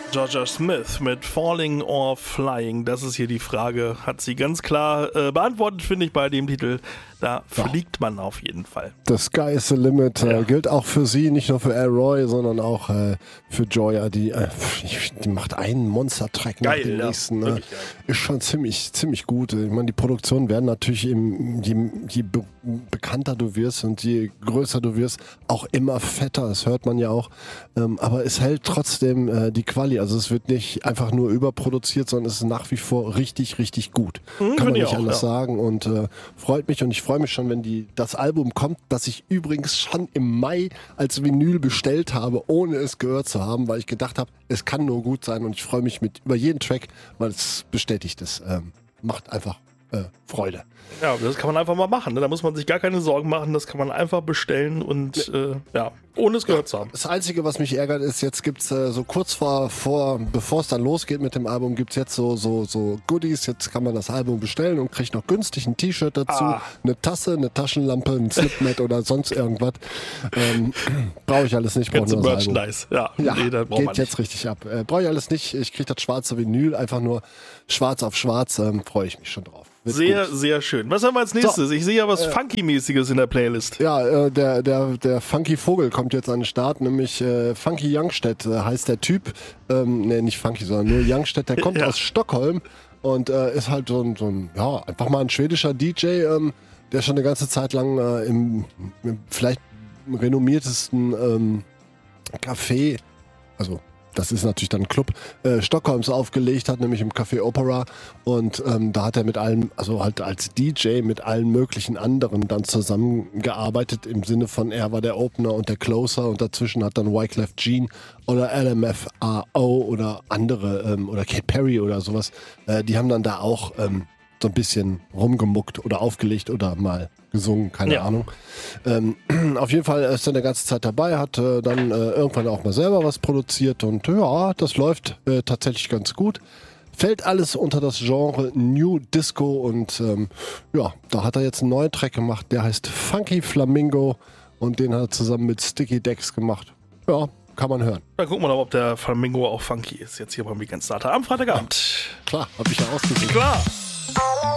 Georgia Smith mit Falling or Flying, das ist hier die Frage, hat sie ganz klar beantwortet, finde ich, bei dem Titel. Da fliegt man auf jeden Fall. The Sky is the Limit gilt auch für sie, nicht nur für Al Roy, sondern auch für Joya, die macht einen Monster-Track nach dem nächsten. Ist schon ziemlich gut. Ich meine, die Produktionen werden natürlich, je bekannter du wirst und je größer du wirst, auch immer fetter. Das hört man ja auch. Aber es hält trotzdem die Quali. Also es wird nicht einfach nur überproduziert, sondern es ist nach wie vor richtig, richtig gut. Kann man nicht anders sagen und freut mich und ich freue mich schon, wenn das Album kommt, das ich übrigens schon im Mai als Vinyl bestellt habe, ohne es gehört zu haben, weil ich gedacht habe, es kann nur gut sein und ich freue mich über jeden Track, weil es bestätigt ist. Macht einfach Freude. Ja, das kann man einfach mal machen. Ne? Da muss man sich gar keine Sorgen machen. Das kann man einfach bestellen und ohne es gehört zu haben. Das Einzige, was mich ärgert, ist, jetzt gibt es so kurz bevor es dann losgeht mit dem Album, gibt es jetzt so Goodies. Jetzt kann man das Album bestellen und kriegt noch günstig ein T-Shirt dazu, eine Tasse, eine Taschenlampe, ein Slipmat oder sonst irgendwas. Brauche ich alles nicht. Ganze Merchandise. Ja, das geht jetzt richtig ab. Brauche ich alles nicht. Ich kriege das schwarze Vinyl, einfach nur schwarz auf schwarz. Freue ich mich schon drauf. Sehr schön. Was haben wir als nächstes? Ich sehe ja was Funky-mäßiges in der Playlist. Ja, der Funky Vogel kommt jetzt an den Start, nämlich Funky Youngstedt heißt der Typ. Nicht Funky, sondern nur Youngstedt. Der kommt aus Stockholm und ist halt so ein einfach mal ein schwedischer DJ, der schon eine ganze Zeit lang im vielleicht renommiertesten Café, also das ist natürlich dann ein Club, Stockholms aufgelegt hat, nämlich im Café Opera. Und da hat er mit allen, also halt als DJ mit allen möglichen anderen dann zusammengearbeitet, im Sinne von, er war der Opener und der Closer und dazwischen hat dann Wyclef Jean oder LMFAO oder andere oder Katy Perry oder sowas, die haben dann da auch so ein bisschen rumgemuckt oder aufgelegt oder mal gesungen, keine Ahnung. Auf jeden Fall ist er eine ganze Zeit dabei, hat dann irgendwann auch mal selber was produziert und das läuft tatsächlich ganz gut. Fällt alles unter das Genre New Disco und da hat er jetzt einen neuen Track gemacht, der heißt Funky Flamingo und den hat er zusammen mit Sticky Dex gemacht. Ja, kann man hören. Dann gucken wir doch, ob der Flamingo auch funky ist, jetzt hier beim Weekend Starter am Freitagabend. Klar, hab ich ja ausgesucht. Klar.